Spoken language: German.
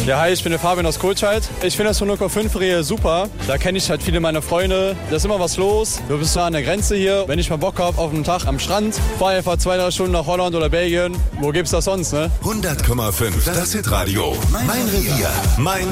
Ja, hi, ich bin der Fabian aus Kohlscheid. Ich finde das 100,5 super. Da kenne ich halt viele meiner Freunde. Da ist immer was los. Du bist so an der Grenze hier. Wenn ich mal Bock habe auf einen Tag am Strand, fahre einfach 2-3 Stunden nach Holland oder Belgien. Wo gibt's das sonst, ne? 100,5. Das Hitradio. Mein Revier. Mein